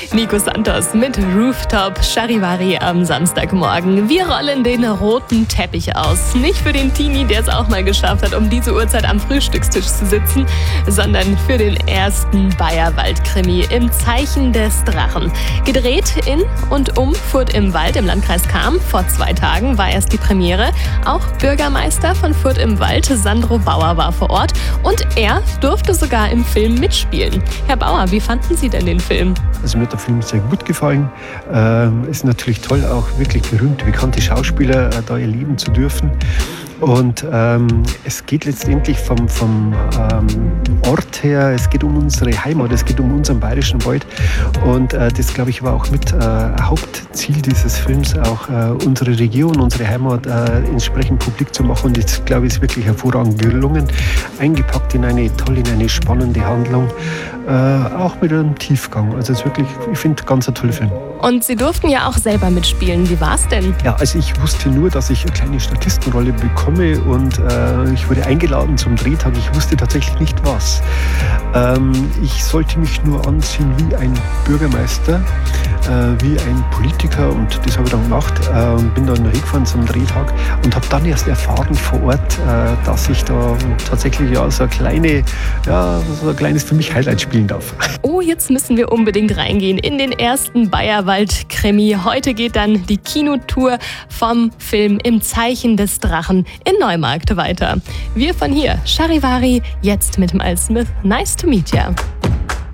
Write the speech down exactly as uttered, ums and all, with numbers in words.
Nico Santos mit Rooftop Charivari am Samstagmorgen. Wir rollen den roten Teppich aus. Nicht für den Teenie, der es auch mal geschafft hat, um diese Uhrzeit am Frühstückstisch zu sitzen, sondern für den ersten Bayerwald-Krimi im Zeichen des Drachen. Gedreht in und um Furt im Wald im Landkreis Cham. Vor zwei Tagen war erst die Premiere. Auch Bürgermeister von Furt im Wald, Sandro Bauer, war vor Ort und er durfte sogar im Film mitspielen. Herr Bauer, wie fanden Sie denn den Film? Also mir hat der Film sehr gut gefallen. Ähm, ist natürlich toll, auch wirklich berühmte, bekannte Schauspieler äh, da erleben zu dürfen. Und ähm, es geht letztendlich vom, vom ähm, Ort her, es geht um unsere Heimat, es geht um unseren bayerischen Wald. Und äh, das, glaube ich, war auch mit äh, Hauptziel dieses Films, auch äh, unsere Region, unsere Heimat äh, entsprechend publik zu machen. Und das, glaube ich, ist wirklich hervorragend gelungen. Eingepackt in eine tolle, in eine spannende Handlung, äh, auch mit einem Tiefgang. Also es ist wirklich, ich finde, ganz ein toller Film. Und Sie durften ja auch selber mitspielen. Wie war es denn? Ja, also ich wusste nur, dass ich eine kleine Statistenrolle bekomme und äh, ich wurde eingeladen zum Drehtag. Ich wusste tatsächlich nicht was. Ähm, ich sollte mich nur anziehen wie ein Bürgermeister, äh, wie ein Politiker und das habe ich dann gemacht. Äh, bin dann hingefahren zum Drehtag und habe dann erst erfahren vor Ort, äh, dass ich da tatsächlich ja, so, eine kleine, ja, so ein kleines für mich Highlight spielen darf. Oh, jetzt müssen wir unbedingt reingehen in den ersten Bayerwald-Krimi. Heute geht dann die Kinotour vom Film Im Zeichen des Drachen in Neumarkt weiter. Wir von hier, Charivari, jetzt mit Miles Smith. Nice to meet ya.